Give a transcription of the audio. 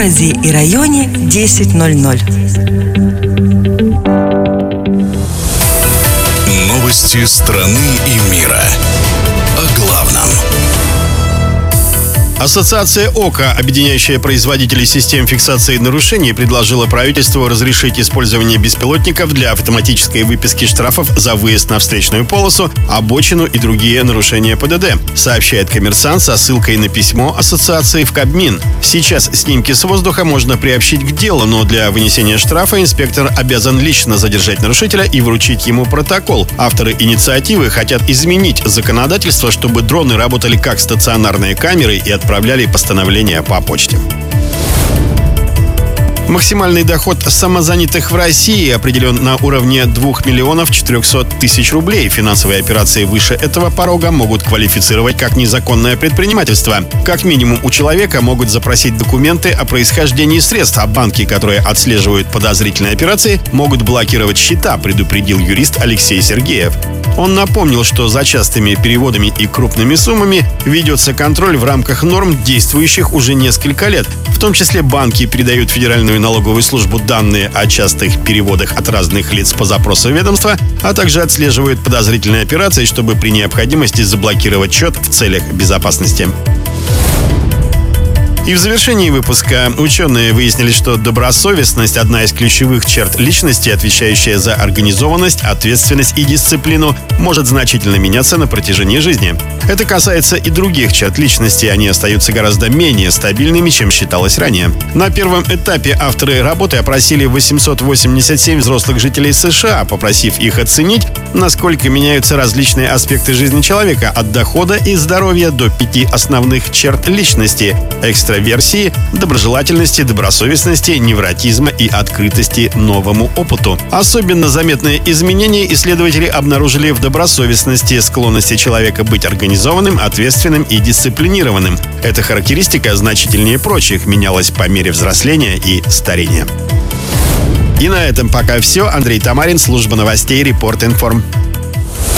городе и районе 10:00. Новости страны и мира. О главном. Ассоциация ОКО, объединяющая производителей систем фиксации нарушений, предложила правительству разрешить использование беспилотников для автоматической выписки штрафов за выезд на встречную полосу, обочину и другие нарушения ПДД, сообщает «Коммерсант» со ссылкой на письмо ассоциации в Кабмин. Сейчас снимки с воздуха можно приобщить к делу, но для вынесения штрафа инспектор обязан лично задержать нарушителя и вручить ему протокол. Авторы инициативы хотят изменить законодательство, чтобы дроны работали как стационарные камеры и отправляли постановления по почте. Максимальный доход самозанятых в России определен на уровне 2 400 000 рублей. Финансовые операции выше этого порога могут квалифицировать как незаконное предпринимательство. Как минимум у человека могут запросить документы о происхождении средств, а банки, которые отслеживают подозрительные операции, могут блокировать счета, предупредил юрист Алексей Сергеев. Он напомнил, что за частыми переводами и крупными суммами ведется контроль в рамках норм, действующих уже несколько лет. В том числе банки передают в Федеральную налоговую службу данные о частых переводах от разных лиц по запросу ведомства, а также отслеживают подозрительные операции, чтобы при необходимости заблокировать счет в целях безопасности. И в завершении выпуска ученые выяснили, что добросовестность – одна из ключевых черт личности, отвечающая за организованность, ответственность и дисциплину, может значительно меняться на протяжении жизни. Это касается и других черт личности, они остаются гораздо менее стабильными, чем считалось ранее. На первом этапе авторы работы опросили 887 взрослых жителей США, попросив их оценить, насколько меняются различные аспекты жизни человека, от дохода и здоровья до 5 основных черт личности – экстраверсии, доброжелательности, добросовестности, невротизма и открытости новому опыту. Особенно заметные изменения исследователи обнаружили в добросовестности, склонности человека быть организованным, ответственным и дисциплинированным. Эта характеристика значительнее прочих менялась по мере взросления и старения. И на этом пока все. Андрей Тамарин, служба новостей Репорт Информ.